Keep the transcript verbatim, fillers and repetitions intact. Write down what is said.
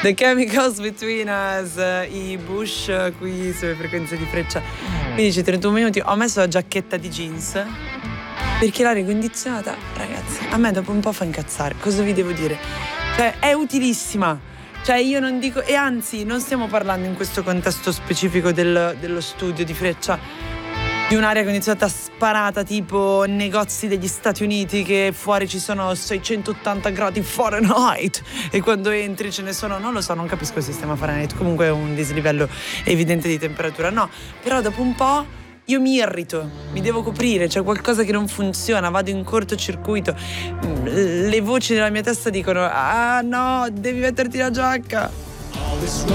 The Chemicals Between Us, i Bush qui sulle frequenze di Freccia. Mi dice trentuno minuti, ho messo la giacchetta di jeans perché l'aria condizionata, ragazzi, a me dopo un po' fa incazzare. Cosa vi devo dire? Cioè, è utilissima. Cioè, io non dico... E anzi, non stiamo parlando in questo contesto specifico del, dello studio di Freccia di un'aria condizionata sparata tipo negozi degli Stati Uniti, che fuori ci sono seicentottanta gradi Fahrenheit e quando entri ce ne sono, non lo so, non capisco il sistema Fahrenheit, comunque è un dislivello evidente di temperatura. No, però dopo un po' io mi irrito, mi devo coprire, c'è qualcosa che non funziona, vado in cortocircuito, le voci della mia testa dicono: ah no, devi metterti la giacca.